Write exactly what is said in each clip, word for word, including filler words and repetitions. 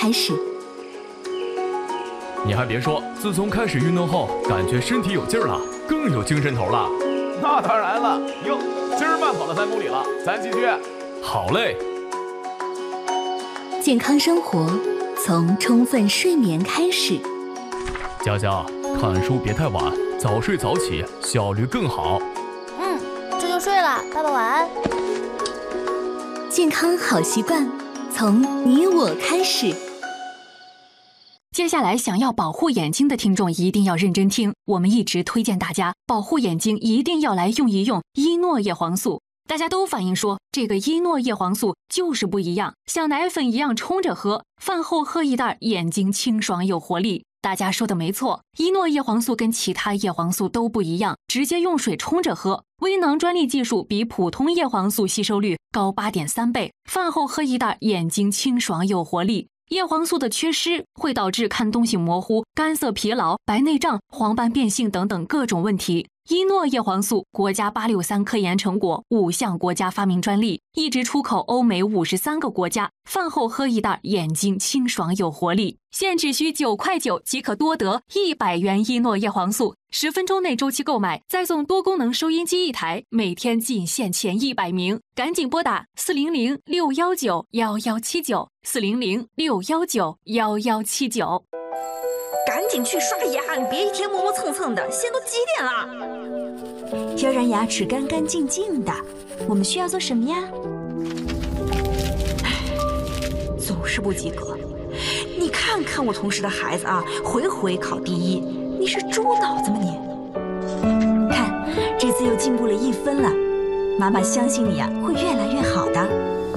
开始。 你还别说，自从开始运动后，感觉身体有劲儿了，更有精神头了。 那当然了，哟，今儿慢跑了三公里了，咱继续。 好嘞。 健康生活从充分睡眠开始。 佳佳，看书别太晚，早睡早起，效率更好。 嗯，这就睡了，爸爸晚安。 健康好习惯从你我开始。 接下来想要保护眼睛的听众一定要认真听，我们一直推荐大家保护眼睛一定要来用一用伊诺叶黄素。大家都反映说这个伊诺叶黄素就是不一样，像奶粉一样冲着喝，饭后喝一袋，眼睛清爽有活力。大家说的没错，伊诺叶黄素跟其他叶黄素都不一样，直接用水冲着喝，微囊专利技术比普通叶黄素吸收率高 八点三 倍，饭后喝一袋，眼睛清爽有活力。叶黄素的缺失会导致看东西模糊、干涩疲劳、白内障、黄斑变性等等各种问题。伊诺叶黄素国家八六三科研成果，五项国家发明专利，一直出口欧美五十三个国家。饭后喝一袋，眼睛清爽有活力。现只需九块九即可多得一百元伊诺叶黄素，十分钟内周期购买，再送多功能收音机一台，每天仅限前一百名，赶紧拨打四零零六幺九幺幺七九四零零六幺九幺幺七九。 赶紧去刷牙，你别一天磨磨蹭蹭的，现在都几点了？要让牙齿干干净净的，我们需要做什么呀？总是不及格。你看看我同事的孩子啊，回回考第一，你是猪脑子吗你？看，这次又进步了一分了，妈妈相信你啊，会越来越好的。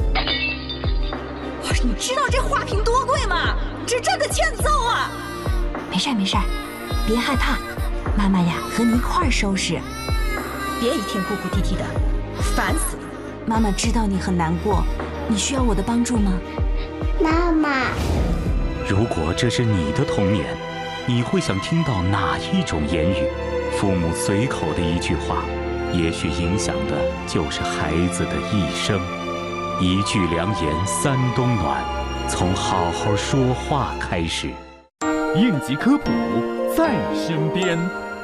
哇，你知道这花瓶多贵吗？这真的欠揍啊！没事没事，别害怕，妈妈呀和你一块儿收拾，别一天哭哭啼啼的，烦死了。妈妈知道你很难过，你需要我的帮助吗？ 妈妈， 如果这是你的童年，你会想听到哪一种言语？父母随口的一句话，也许影响的就是孩子的一生。一句良言三冬暖，从好好说话开始。 应急科普在身边。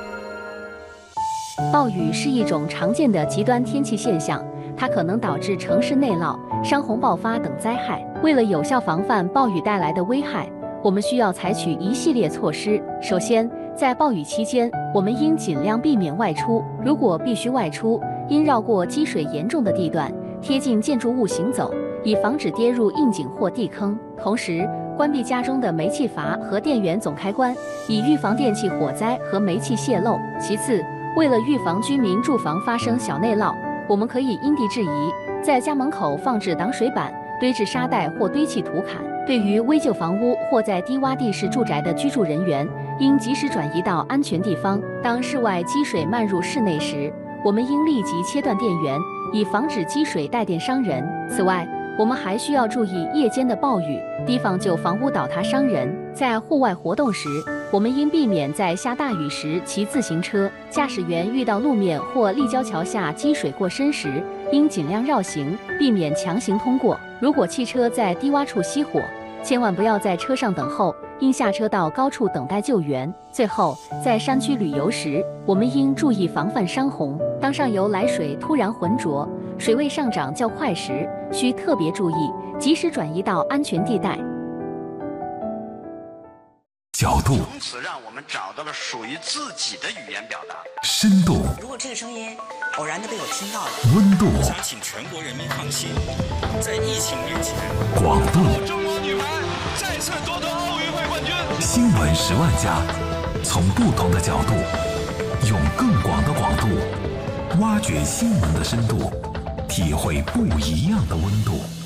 暴雨是一种常见的极端天气现象，它可能导致城市内涝、山洪爆发等灾害。为了有效防范暴雨带来的危害，我们需要采取一系列措施。首先，在暴雨期间，我们应尽量避免外出。如果必须外出，应绕过积水严重的地段，贴近建筑物行走，以防止跌入窨井或地坑。同时，关闭家中的煤气阀和电源总开关，以预防电气火灾和煤气泄漏。其次，为了预防居民住房发生小内涝，我们可以因地制宜，在家门口放置挡水板，堆置沙袋或堆砌土坎。对于危旧房屋或在低洼地势住宅的居住人员，应及时转移到安全地方。当室外积水漫入室内时，我们应立即切断电源，以防止积水带电伤人。此外，我们还需要注意夜间的暴雨，提防旧房屋倒塌伤人。在户外活动时，我们应避免在下大雨时骑自行车。驾驶员遇到路面或立交桥下积水过深时，应尽量绕行，避免强行通过。如果汽车在低洼处熄火，千万不要在车上等候，应下车到高处等待救援。最后，在山区旅游时，我们应注意防范山洪。当上游来水突然浑浊，水位上涨较快时，需特别注意，及时转移到安全地带。 角度， 从此让我们找到了属于自己的语言表达。 深度， 如果这个声音偶然的被我听到了， 温度， 我想请全国人民放心，在疫情面前， 广度， 中国女排再次夺得奥运会冠军。 新闻十万家，从不同的角度，用更广的广度，挖掘新闻的深度，体会不一样的温度。